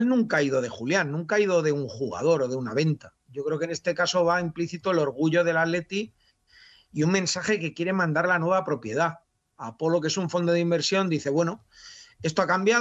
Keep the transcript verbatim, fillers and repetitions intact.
nunca ha ido de Julián, nunca ha ido de un jugador o de una venta. Yo creo que en este caso va implícito el orgullo del Atleti y un mensaje que quiere mandar la nueva propiedad. Apolo, que es un fondo de inversión, dice, bueno, esto ha cambiado.